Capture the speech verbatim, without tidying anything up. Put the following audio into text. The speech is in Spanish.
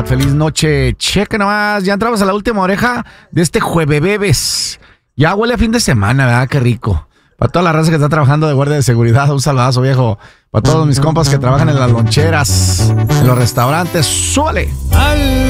Feliz noche. Cheque nomás. Ya entramos a la última oreja de este juevebebes. Ya huele a fin de semana, ¿verdad? Qué rico. Para toda la raza que está trabajando de guardia de seguridad, un saludazo, viejo. Para todos mis compas que trabajan en las loncheras, en los restaurantes, ¡súbale!